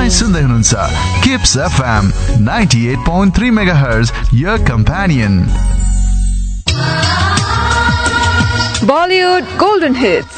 तपाई सुन्दै हुनुहुन्छ kips FM 98.3 megahertz your companion. Bollywood Golden Hits